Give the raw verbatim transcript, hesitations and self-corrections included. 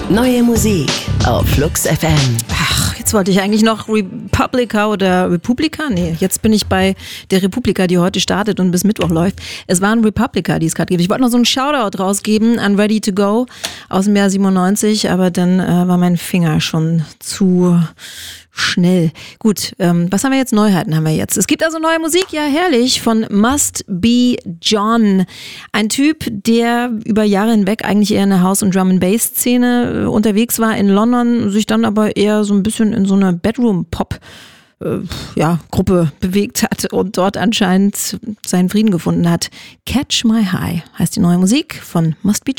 Neue Musik auf Flux F M. Ach, jetzt wollte ich eigentlich noch Republica oder Republika? Nee, jetzt bin ich bei der Republika, die heute startet und bis Mittwoch läuft. Es waren Republica, die es gerade gibt. Ich wollte noch so einen Shoutout rausgeben an Ready to Go aus dem Jahr siebenundneunzig, aber dann äh, war mein Finger schon zu schnell. Gut, ähm, was haben wir jetzt? Neuheiten haben wir jetzt. Es gibt also neue Musik, ja herrlich, von Must Be John. Ein Typ, der über Jahre hinweg eigentlich eher in der House- und Drum-and-Bass-Szene äh, unterwegs war in London, sich dann aber eher so ein bisschen in so einer Bedroom-Pop äh, ja, Gruppe bewegt hat und dort anscheinend seinen Frieden gefunden hat. Catch My High heißt die neue Musik von Must Be John.